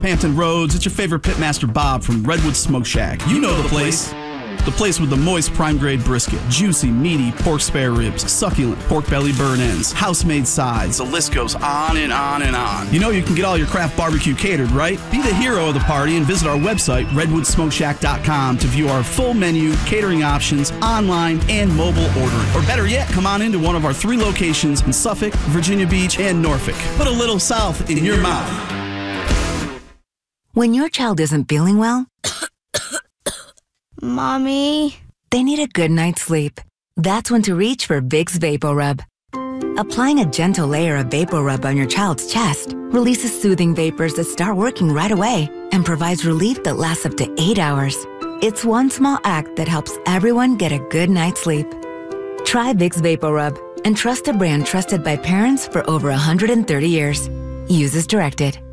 Hampton Roads, it's your favorite pitmaster Bob from Redwood Smoke Shack. You know the place. The place with the moist prime-grade brisket, juicy, meaty pork spare ribs, succulent pork belly burn ends, house-made sides. The list goes on and on and on. You know you can get all your craft barbecue catered, right? Be the hero of the party and visit our website, redwoodsmokeshack.com, to view our full menu, catering options, online, and mobile ordering. Or better yet, come on into one of our 3 locations in Suffolk, Virginia Beach, and Norfolk. Put a little South in your mouth. When your child isn't feeling well, Mommy? they need a good night's sleep. That's when to reach for Vicks VapoRub. Applying a gentle layer of VapoRub on your child's chest releases soothing vapors that start working right away and provides relief that lasts up to 8 hours. It's one small act that helps everyone get a good night's sleep. Try Vicks VapoRub and trust a brand trusted by parents for over 130 years. Use as directed.